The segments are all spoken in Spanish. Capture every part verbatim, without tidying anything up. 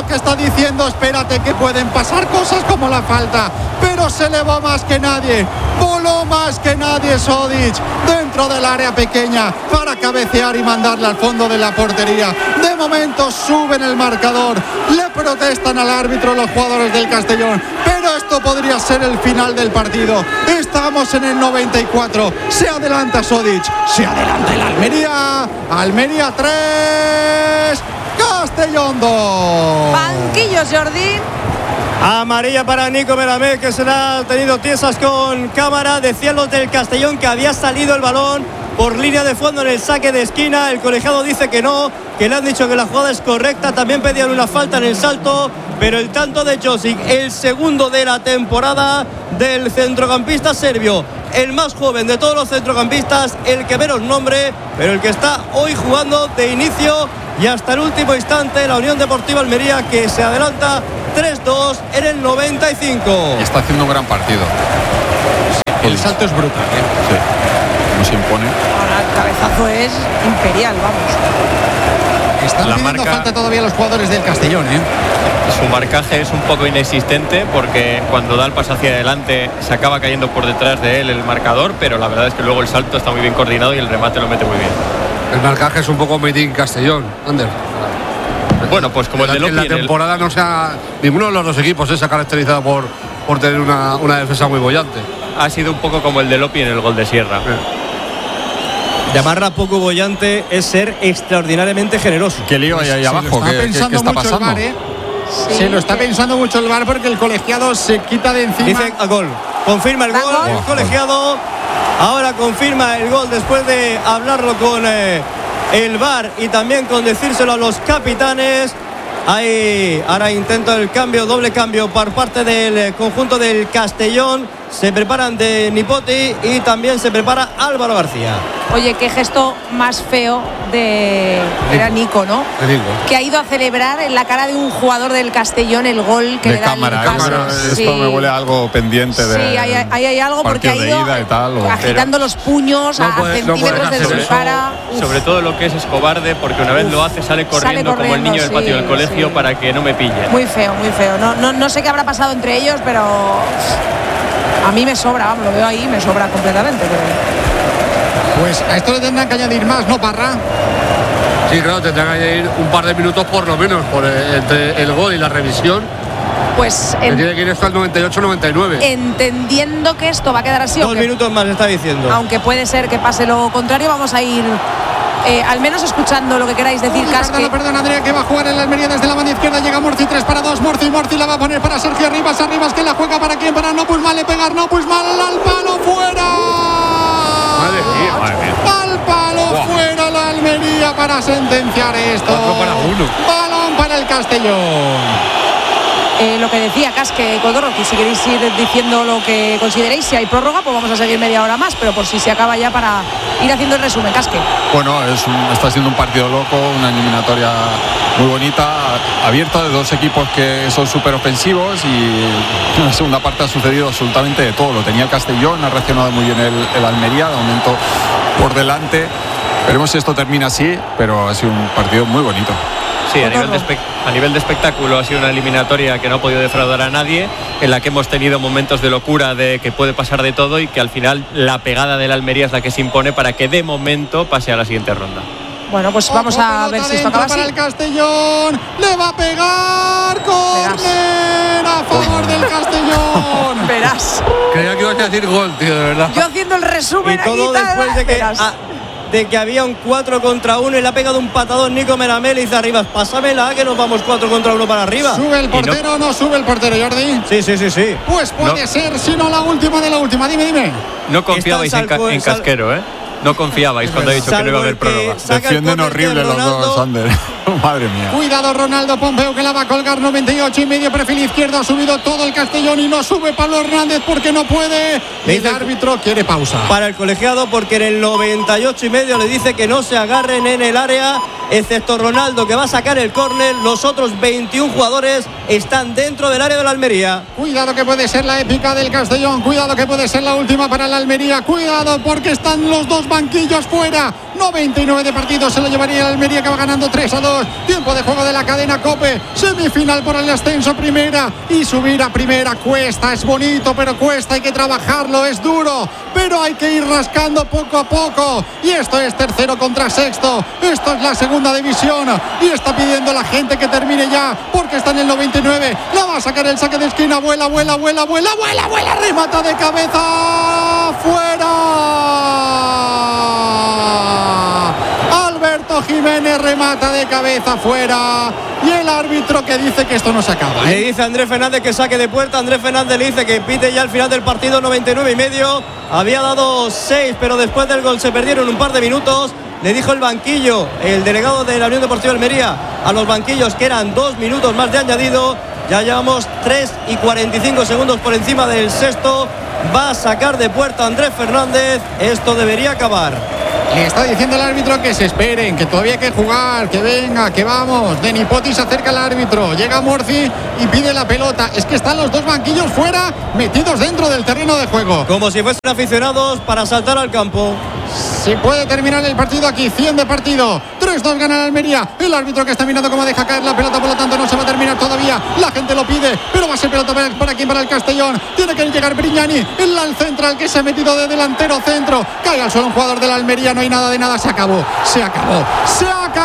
que está diciendo, espérate que pueden pasar cosas como la falta, pero se elevó más que nadie, voló más que nadie Šodić dentro del área pequeña para cabecear y mandarle al fondo de la portería. De momento suben el marcador, le protestan al árbitro los jugadores del Castellón, pero esto podría ser el final del partido. Estamos en el noventa y cuatro, se adelanta Šodić, se adelanta el Almería. Almería tres, Castellón dos. Banquillos, Jordi. Amarilla para Nico Melamed, que se la ha tenido tiesas con cámara. Decían los del Castellón que había salido el balón por línea de fondo en el saque de esquina. El colegiado dice que no, que le han dicho que la jugada es correcta. También pedían una falta en el salto, pero el tanto de Josic, el segundo de la temporada del centrocampista serbio, el más joven de todos los centrocampistas, el que menos nombre, pero el que está hoy jugando de inicio y hasta el último instante. La Unión Deportiva Almería, que se adelanta tres dos en el noventa y cinco. Y está haciendo un gran partido. El salto es brutal, ¿eh? Sí. Como se impone. Ahora el cabezazo es imperial, vamos. Están La pidiendo marca- falta todavía los jugadores del Castellón, ¿eh? Su marcaje es un poco inexistente porque cuando da el paso hacia adelante se acaba cayendo por detrás de él el marcador, pero la verdad es que luego el salto está muy bien coordinado y el remate lo mete muy bien. El marcaje es un poco made in Castellón, Ander. Bueno, pues como el de en Lopi la en el- temporada no se ha, ninguno de los dos equipos se ha caracterizado por, por tener una, una defensa muy bollante. ha sido un poco como el de Lopi en el gol de Sierra. Llamarla poco bollante es ser extraordinariamente generoso. ¿Qué lío hay ahí Se lo abajo? está ¿Qué, qué- pensando qué está mucho el pasando? V A R, ¿eh? Sí, Se lo está que- pensando mucho el V A R porque el colegiado se quita de encima. Dice a gol. Confirma el ¿Da gol, gol? el colegiado. Ahora confirma el gol después de hablarlo con eh, el V A R y también con decírselo a los capitanes. Ahí ahora intenta el cambio, doble cambio por parte del eh, conjunto del Castellón. Se preparan de Nipoti y también se prepara Álvaro García. Oye, qué gesto más feo de... Era Nico, ¿no? De Nico. Que ha ido a celebrar en la cara de un jugador del Castellón el gol que De le da cámara, el pase. cámara, Sí. esto me huele a algo pendiente de. Sí, hay, hay, hay algo porque ha partido ido de ida y tal, o- agitando los puños No a puede- no centímetros puede de hacer su eso. cara. Uf. Sobre todo lo que es es cobarde, porque una vez Uf. lo hace sale corriendo, Sale como el niño del patio corriendo, del colegio sí. para que no me pille. Muy feo, muy feo. No, no, no sé qué habrá pasado entre ellos, pero a mí me sobra, vamos, lo veo ahí, me sobra completamente. Pero... Pues a esto le tendrán que añadir más, ¿no, Parra? Sí, claro, tendrán que añadir un par de minutos por lo menos por el, entre el gol y la revisión. Pues Que en- tiene que ir hasta el noventa y ocho noventa y nueve. entendiendo que esto va a quedar así, Dos aunque, minutos más está diciendo. aunque puede ser que pase lo contrario, vamos a ir eh, al menos escuchando lo que queráis decir, Uy, Casque. perdona, perdona, Adrián, que va a jugar en la Almería desde la banda izquierda. Llega Murci, tres para dos. Murci, Murci la va a poner para Sergio Arribas. Arribas que la juega para quién, para No Pusmal. Le pegar No Pusmal al palo fuera. Madre mía, madre mía. Al palo fuera la Almería para sentenciar esto. Cuatro para uno. Balón para el Castellón. Eh, lo que decía Casque Codorro, que si queréis ir diciendo lo que consideréis, si hay prórroga, pues vamos a seguir media hora más, pero por si se acaba ya para ir haciendo el resumen, Casque. Bueno, es un- está siendo un partido loco, una eliminatoria muy bonita, abierta, de dos equipos que son súper ofensivos, y en la segunda parte ha sucedido absolutamente de todo. Lo tenía el Castellón, ha reaccionado muy bien el, el Almería, de momento por delante. Veremos si esto termina así, pero ha sido un partido muy bonito. Sí, a nivel, de espe- a nivel de espectáculo ha sido una eliminatoria que no ha podido defraudar a nadie, en la que hemos tenido momentos de locura, de que puede pasar de todo, y que al final la pegada de la Almería es la que se impone para que de momento pase a la siguiente ronda. Bueno, pues vamos Ojo, a ver pelota si esto dentro acaba para así. el Castellón. Le va a pegar. Córner a favor del Castellón. Verás. Creía que ibas a decir gol, tío, de verdad. Yo haciendo el resumen Y todo aquí, tal, después de que, verás. a- de que había un cuatro contra uno y le ha pegado un patadón Nico Melamed y dice Arribas, pásamela, que nos vamos cuatro contra uno para arriba. Sube el no- portero, no sube el portero, Jordi. Sí, sí, sí, sí. Pues puede No. ser, si no la última de la última. Dime, dime. No confiabais en, ca- Salco- en sal- Casquero, ¿eh? No confiabais cuando he dicho que no iba a haber Salvo el que prórroga. saca el Defienden córner de horrible los Ronaldo. dos, Ander. Madre mía. Cuidado Ronaldo Pompeu, que la va a colgar. Noventa y ocho y medio, perfil izquierdo. Ha subido todo el Castellón y no sube Pablo Hernández porque no puede. Le Y el dice- árbitro quiere pausa. Para el colegiado, porque en el noventa y ocho y medio le dice que no se agarren en el área, excepto Ronaldo, que va a sacar el córner. Los otros veintiún jugadores están dentro del área de la Almería. Cuidado que puede ser la épica del Castellón. Cuidado que puede ser la última para la Almería. Cuidado porque están los dos banquillos fuera. noventa y nueve de partido se lo llevaría el Almería, que va ganando tres a dos. Tiempo de juego de la cadena COPE. Semifinal por el ascenso a primera, y subir a primera cuesta. Es bonito, pero cuesta, hay que trabajarlo, es duro, pero hay que ir rascando poco a poco. Y esto es tercero contra sexto. Esto es la segunda división, y está pidiendo la gente que termine ya, porque está en el noventa y nueve. La va a sacar el saque de esquina. Vuela, vuela, vuela, vuela, vuela, vuela. Remata de cabeza. ¡Fuera! Alberto Jiménez remata de cabeza fuera, y el árbitro que dice que esto no se acaba, ¿eh? Le dice a Andrés Fernández que saque de puerta. Andrés Fernández le dice que pite ya al final del partido. Noventa y nueve y medio. Había dado seis, pero después del gol se perdieron un par de minutos. Le dijo el banquillo, el delegado de la Unión Deportiva Almería, a los banquillos que eran dos minutos más de añadido. Ya llevamos tres y cuarenta y cinco segundos por encima del sexto. Va a sacar de puerta Andrés Fernández. Esto debería acabar. Le está diciendo el árbitro que se esperen, que todavía hay que jugar, que venga, que vamos. Denipoti se acerca al árbitro, llega Morci y pide la pelota. Es que están los dos banquillos fuera, metidos dentro del terreno de juego, como si fuesen aficionados para saltar al campo. Se puede terminar el partido aquí, cien de partido. tres dos gana la Almería. El árbitro que está mirando cómo deja caer la pelota, por lo tanto no se va a terminar todavía. La gente lo pide, pero va a ser pelota para, para aquí, para el Castellón. Tiene que llegar Brignani, el al central que se ha metido de delantero centro. Cae al suelo un jugador de la Almería, no hay nada de nada. Se acabó, se acabó, se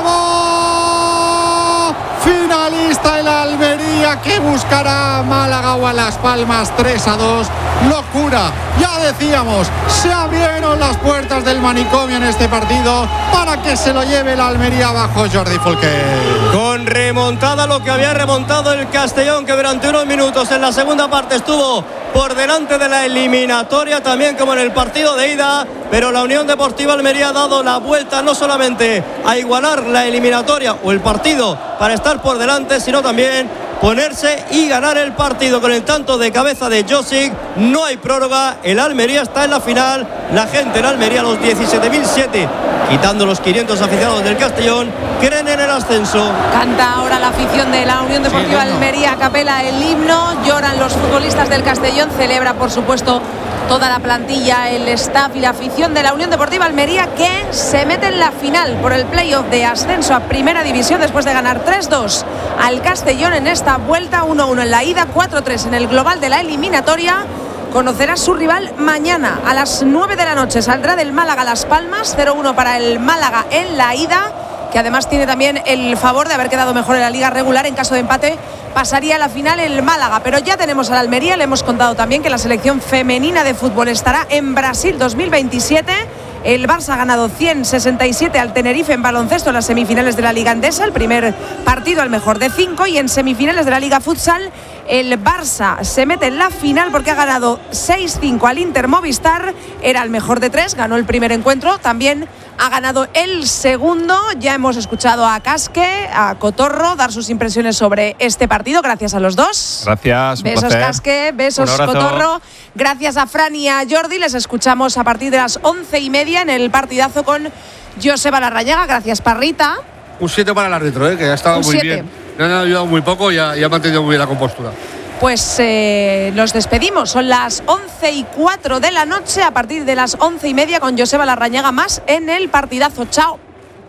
acabó. Finalista el Almería, que buscará a Málaga o a Las Palmas. Tres a dos. Locura. Ya decíamos, se abrieron las puertas del manicomio en este partido para que se lo lleve la Almería abajo Jordi Folqué. Con remontada, lo que había remontado el Castellón, que durante unos minutos en la segunda parte estuvo por delante de la eliminatoria, también como en el partido de ida, pero la Unión Deportiva Almería ha dado la vuelta no solamente a igualar la eliminatoria o el partido para estar por delante, sino también ponerse y ganar el partido con el tanto de cabeza de Josic. No hay prórroga, el Almería está en la final. La gente en Almería, los diecisiete mil siete, quitando los quinientos aficionados del Castellón, creen en el ascenso. Canta ahora la afición de la Unión Deportiva sí, Almería a capela el himno, lloran los futbolistas del Castellón, celebra por supuesto toda la plantilla, el staff y la afición de la Unión Deportiva Almería, que se mete en la final por el playoff de ascenso a Primera División después de ganar tres dos al Castellón en esta vuelta, uno uno en la ida, cuatro tres en el global de la eliminatoria. Conocerá su rival mañana a las nueve de la noche. Saldrá del Málaga Las Palmas, cero uno para el Málaga en la ida, que además tiene también el favor de haber quedado mejor en la liga regular. En caso de empate pasaría a la final el Málaga, pero ya tenemos a la Almería. Le hemos contado también que la selección femenina de fútbol estará en Brasil dos mil veintisiete. El Barça ha ganado ciento sesenta y siete al Tenerife en baloncesto en las semifinales de la Liga Endesa, el primer partido al mejor de cinco, y en semifinales de la Liga Futsal el Barça se mete en la final porque ha ganado seis cinco al Inter Movistar, era el mejor de tres, ganó el primer encuentro, también ha ganado el segundo. Ya hemos escuchado a Casque, a Cotorro, dar sus impresiones sobre este partido. Gracias a los dos. Gracias, un besos placer. Casque, besos Cotorro. Gracias a Fran y a Jordi. Les escuchamos a partir de las once y media en el partidazo con Joseba Larrañaga. Gracias, Parrita. Un siete para el árbitro, ¿eh? Que ha estado Un muy siete. bien. Me han ayudado muy poco y ha, y ha mantenido muy bien la compostura. Pues eh, nos despedimos. Son las once y cuatro de la noche. A partir de las once y media con Joseba Larrañaga más en el partidazo. Chao.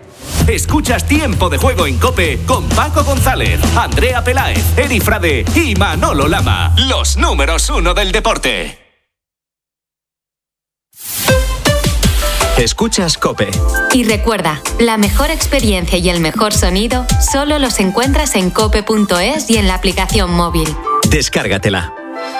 Escuchas Tiempo de Juego en COPE con Paco González, Andrea Peláez, Eri Frade y Manolo Lama. Los números uno del deporte. Escuchas COPE. Y recuerda, la mejor experiencia y el mejor sonido solo los encuentras en cope punto es y en la aplicación móvil. Descárgatela.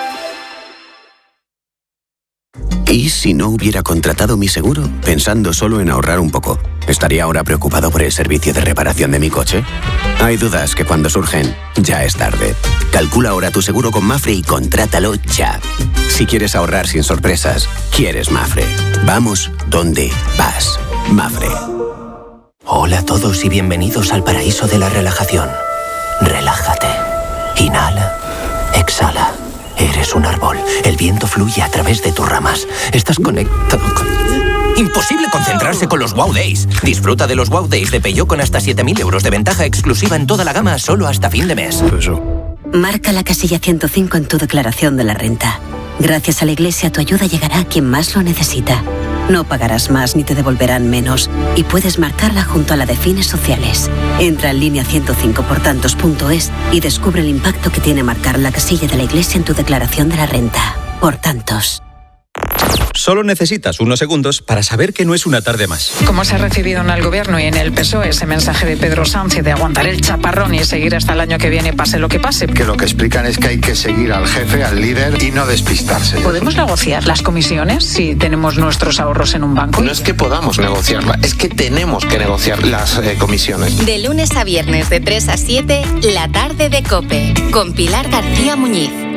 ¿Y si no hubiera contratado mi seguro? Pensando solo en ahorrar un poco, ¿estaría ahora preocupado por el servicio de reparación de mi coche? Hay dudas que cuando surgen, ya es tarde. Calcula ahora tu seguro con Mafre y contrátalo ya. Si quieres ahorrar sin sorpresas, quieres Mafre. Vamos donde vas. Mafre. Hola a todos y bienvenidos al paraíso de la relajación. Relájate. Inhala. Exhala. Eres un árbol. El viento fluye a través de tus ramas. Estás conectado con... Imposible concentrarse con los Wow Days. Disfruta de los Wow Days de Peugeot con hasta siete mil euros de ventaja exclusiva en toda la gama solo hasta fin de mes. Marca la casilla ciento cinco en tu declaración de la renta. Gracias a la Iglesia tu ayuda llegará a quien más lo necesita. No pagarás más ni te devolverán menos. Y puedes marcarla junto a la de fines sociales. Entra en línea ciento cinco por tantos punto es y descubre el impacto que tiene marcar la casilla de la Iglesia en tu declaración de la renta. Por tantos. Solo necesitas unos segundos para saber que no es una tarde más. ¿Cómo se ha recibido en el Gobierno y en el P S O E ese mensaje de Pedro Sánchez de aguantar el chaparrón y seguir hasta el año que viene, pase lo que pase? Que lo que explican es que hay que seguir al jefe, al líder y no despistarse. ¿Podemos negociar las comisiones si tenemos nuestros ahorros en un banco? No es que podamos negociarla, es que tenemos que negociar las eh, comisiones. De lunes a viernes de tres a siete, la tarde de COPE, con Pilar García Muñiz.